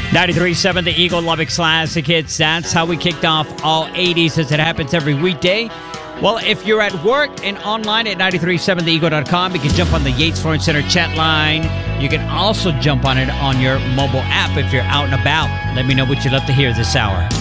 93.7 The Eagle Lubbock Classic Hits. That's how we kicked off all 80s as it happens every weekday. Well, if you're at work and online at 937theeagle.com, you can jump on the Yates Flooring Center chat line. You can also jump on it on your mobile app if you're out and about. Let me know what you'd love to hear this hour.